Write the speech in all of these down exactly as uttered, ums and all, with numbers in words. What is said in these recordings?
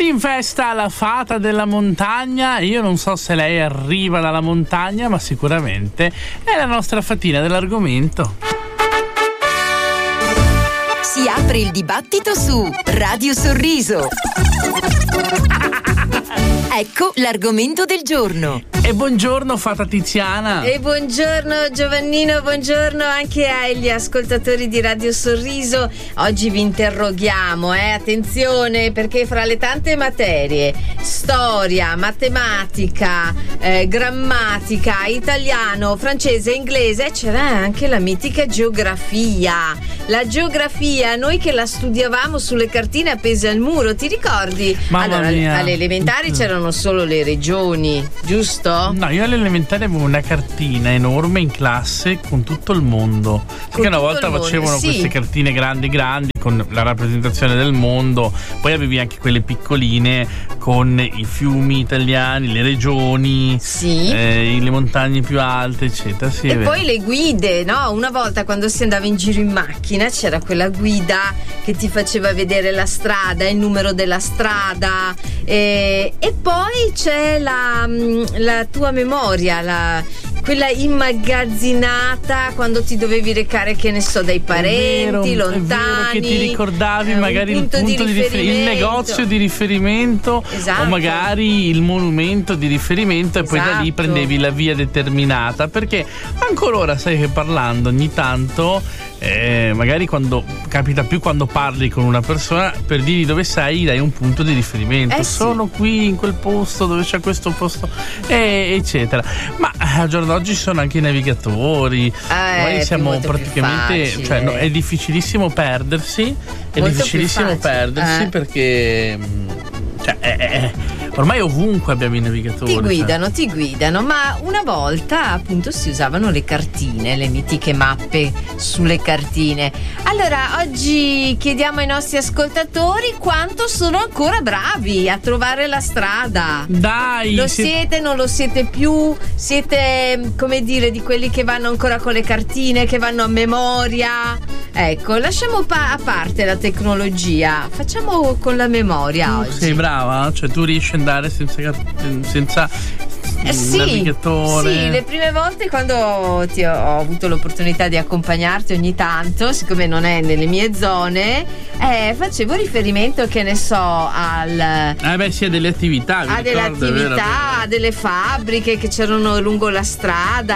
in festa la fata della montagna. Io non so se lei arriva dalla montagna, ma sicuramente è la nostra fatina dell'argomento. Si apre il dibattito su Radio Sorriso. Ecco l'argomento del giorno. E buongiorno fata Tiziana. E buongiorno Giovannino, buongiorno anche agli ascoltatori di Radio Sorriso. Oggi vi interroghiamo, eh? Attenzione, perché fra le tante materie, storia, matematica, eh, grammatica, italiano, francese, inglese, c'era anche la mitica geografia. La geografia, noi che la studiavamo sulle cartine appese al muro, ti ricordi? Mamma allora, mia. alle elementari c'erano solo le regioni, giusto? No, io all'elementare avevo una cartina enorme in classe con tutto il mondo. Perché una volta facevano sì. queste cartine grandi grandi con la rappresentazione del mondo, poi avevi anche quelle piccoline con i fiumi italiani, le regioni, sì. eh, le montagne più alte, eccetera. Sì, e poi le guide, no? Una volta quando si andava in giro in macchina c'era quella guida che ti faceva vedere la strada, il numero della strada, e, e poi c'è la, la tua memoria, la, quella immagazzinata quando ti dovevi recare, che ne so, dai parenti è vero, lontani, è vero che ti ricordavi eh, magari punto il punto di di riferimento, il negozio di riferimento, esatto. o magari il monumento di riferimento, e esatto. poi da lì prendevi la via determinata, perché ancora ora sai che parlando ogni tanto eh, magari quando capita più quando parli con una persona, per dirgli dove sei dai un punto di riferimento, eh sì. sono qui in quel posto dove c'è questo posto, eh, eccetera. Ma al giorno d'oggi ci sono anche i navigatori, eh, noi siamo molto praticamente, cioè, no, è difficilissimo perdersi, è molto difficilissimo perdersi eh. perché cioè, è, è, ormai ovunque abbiamo i navigatori. Ti guidano, cioè. ti guidano, ma una volta appunto si usavano le cartine, le mitiche mappe sulle cartine. Allora, oggi chiediamo ai nostri ascoltatori quanto sono ancora bravi a trovare la strada. Dai! Lo si... siete, non lo siete più? Siete, come dire, di quelli che vanno ancora con le cartine, che vanno a memoria? Ecco, lasciamo pa- a parte la tecnologia, facciamo con la memoria tu oggi. Sei brava? Cioè tu riesci ad andare senza, senza Eh sì, navigatore? sì, le prime volte quando ti ho, ho avuto l'opportunità di accompagnarti ogni tanto, siccome non è nelle mie zone, eh, facevo riferimento, che ne so, al eh beh sì, a delle attività, a delle ricordo, attività, vero, vero. a delle fabbriche che c'erano lungo la strada,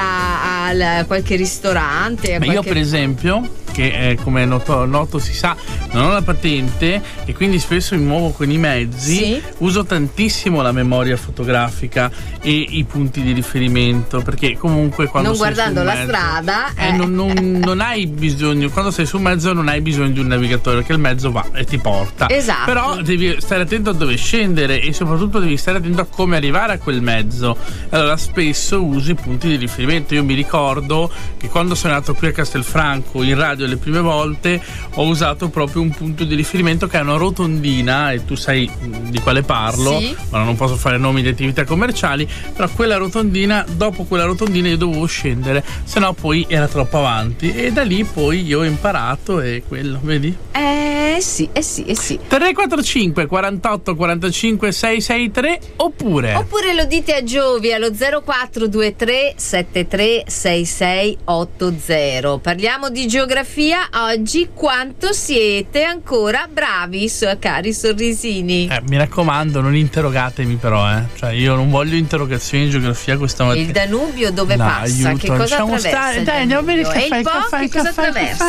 a qualche ristorante, a Beh, qualche... io per esempio, che eh, come noto, noto si sa, non ho la patente e quindi spesso mi muovo con i mezzi, sì? uso tantissimo la memoria fotografica e i punti di riferimento, perché comunque quando non sei guardando sul la mezzo, strada eh, eh. non, non, non hai bisogno, quando sei sul mezzo non hai bisogno di un navigatore, perché il mezzo va e ti porta, esatto. però devi stare attento a dove scendere e soprattutto devi stare attento a come arrivare a quel mezzo. Allora spesso uso i punti di riferimento. Io mi ricordo che quando sono andato qui a Castelfranco in radio le prime volte ho usato proprio un punto di riferimento che è una rotondina, e tu sai di quale parlo, sì? ma non posso fare nomi di attività commerciali, però quella rotondina, dopo quella rotondina io dovevo scendere, se no poi era troppo avanti, e da lì poi io ho imparato, e quello, vedi? Eh sì, eh sì, eh sì. tre quattro cinque quarantotto quarantacinque sei sei tre oppure Oppure lo dite a Giovi allo zero quattro due tre sette tre sei sei otto zero. Parliamo di geografia oggi. Quanto siete ancora bravi, so, cari sorrisini? Eh, mi raccomando, non interrogatemi però, eh. Cioè io non voglio interrogazioni in geografia questa mattina. Il Danubio dove no, passa? Aiuto, Che cosa lasciamo attraversa? Stare. il Dai, andiamo a bere il Danubio? caffè, E il il Po caffè, che il cosa caffè, il attraversa? caffè.